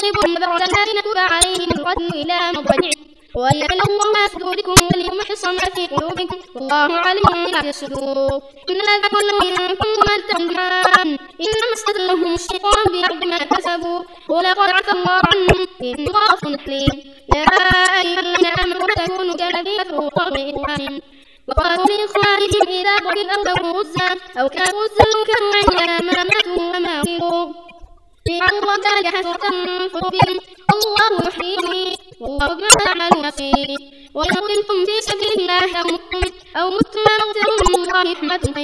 يصيبهم ذرة كتب عليهم القتل إلى مضجعهم وليعلم الله ما صدوركم وليمحص ما في قلوبكم والله عليم بذات الصدور. إن ذاك منكم الامتحان إنما استدلهم الشيطان ببعض ما كسبوا ولقد عفى الله عنهم إن الله غفور حليم. يا أيها الذين آمنوا لا تكونوا كالذين كفروا إخوانهم وقالوا لإخوانهم إذا ضربوا أو كانوا غزا كانوا عندنا ما ماتوا وما قتلوا ليعلموا ذلك حسرة في قلوبهم الله يحييهم والله بما تعملون بصير. وإن قتلتم في سبيل الله أو متم فمغفرة من الله رحمة